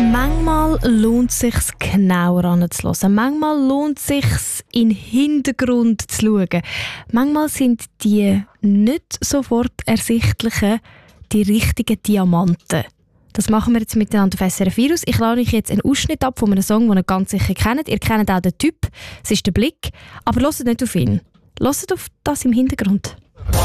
Manchmal lohnt es sich, genauer anzuhören. Manchmal lohnt es sich, in den Hintergrund zu schauen. Manchmal sind die nicht sofort ersichtlichen die richtigen Diamanten. Das machen wir jetzt miteinander auf SRF Virus. Ich lade euch jetzt einen Ausschnitt ab von einem Song, den ihr ganz sicher kennt. Ihr kennt auch den Typ, es ist der Blick. Aber hört nicht auf ihn. Hört auf das im Hintergrund.